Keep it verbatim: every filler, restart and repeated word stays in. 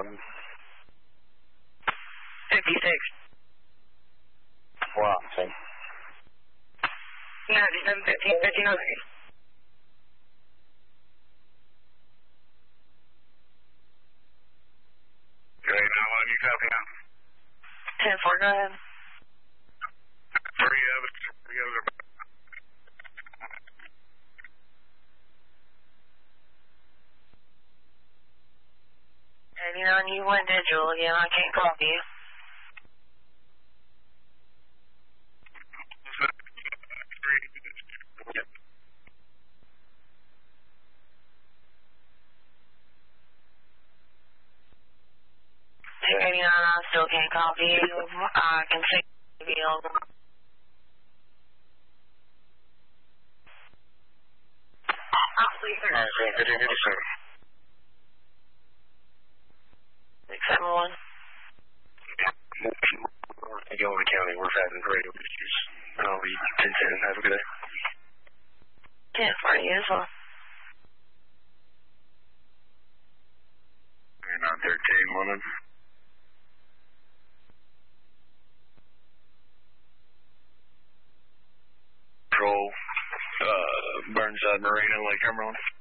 one. fifty-six. Wow, same. ninety-seven, fifteen, fifty-nine. Okay, now what you copy now? ten four, go ahead. Three of us, three of us are back. eighty-nine, you went digital again. I can't copy you. two eighty-nine, I still can't copy you. I can see you on the... I'll sleep there. Alright, so fifteen fifty-seven. six seven one. Yola County, we're having radio issues. I'll be ten ten. Have a good day. ten for you as well. nine thirteen, London. Control, uh, Burnside Marina, Lake Cumberland.